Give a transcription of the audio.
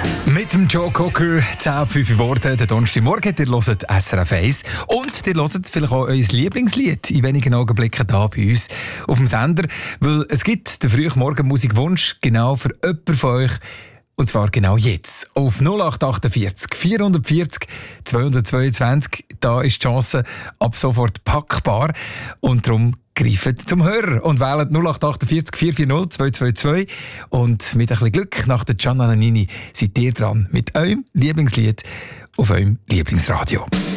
Mit dem Joe Cocker, 10:05 Worte, der Donnerstagmorgen, ihr hört SRF 1 und ihr hört vielleicht auch euer Lieblingslied in wenigen Augenblicken hier bei uns auf dem Sender, weil es gibt den Frühmorgen-Musikwunsch genau für jemanden von euch. Und zwar genau jetzt. Auf 0848 440 222. Da ist die Chance ab sofort packbar. Und darum greift zum Hörer und wählt 0848 440 222. Und mit ein bisschen Glück nach der Gianna Nannini seid ihr dran mit eurem Lieblingslied auf eurem Lieblingsradio.